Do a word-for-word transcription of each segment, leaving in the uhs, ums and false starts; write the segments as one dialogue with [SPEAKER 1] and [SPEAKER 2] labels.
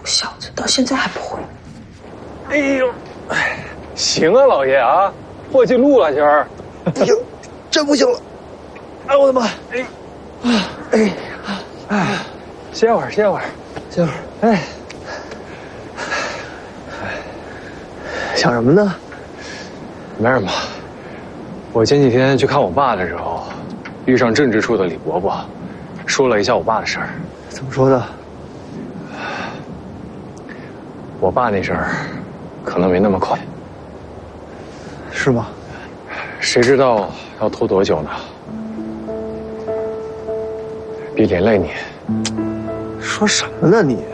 [SPEAKER 1] 小子到现在还不会。
[SPEAKER 2] 哎呦，哎，行啊，老爷啊，破纪录了今儿。
[SPEAKER 3] 哎呦，真不行了！哎，我的妈！哎，啊，哎，哎，
[SPEAKER 2] 歇会儿，歇会儿，
[SPEAKER 3] 歇会儿。
[SPEAKER 2] 哎，
[SPEAKER 3] 想什么呢？
[SPEAKER 2] 没什么。我前几天去看我爸的时候，遇上政治处的李伯伯，说了一下我爸的事儿。
[SPEAKER 3] 怎么说的？
[SPEAKER 2] 我爸那事儿，可能没那么快。
[SPEAKER 3] 是吗？
[SPEAKER 2] 谁知道要拖多久呢？别连累你。
[SPEAKER 3] 说什么呢你？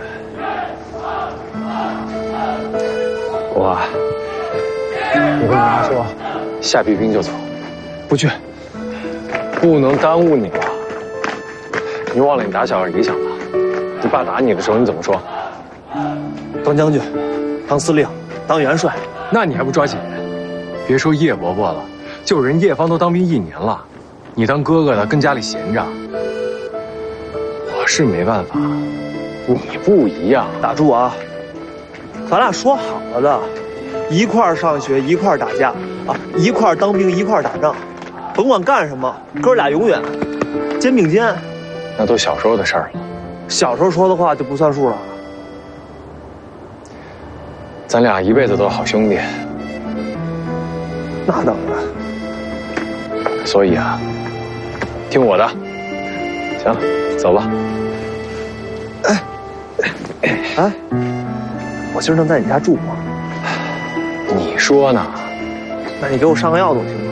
[SPEAKER 2] 我，你跟你妈说，下必兵就走，不去，不能耽误你了。你忘了你打小是理想了？你爸打你的时候你怎么说？
[SPEAKER 3] 当将军，当司令，当元帅，
[SPEAKER 2] 那你还不抓紧？别说叶伯伯了，就人叶芳都当兵一年了，你当哥哥的跟家里闲着。我是没办法，你不一样。
[SPEAKER 3] 打住啊！咱俩说好了的，一块儿上学，一块儿打架啊，一块儿当兵，一块儿打仗，甭管干什么，哥俩永远肩并肩。
[SPEAKER 2] 那都小时候的事儿了。
[SPEAKER 3] 小时候说的话就不算数了。
[SPEAKER 2] 咱俩一辈子都是好兄弟。
[SPEAKER 3] 那当然。
[SPEAKER 2] 所以啊，听我的。行，走吧。
[SPEAKER 3] 哎，哎，我今儿能在你家住吗？
[SPEAKER 2] 你说呢？
[SPEAKER 3] 那你给我上个药总行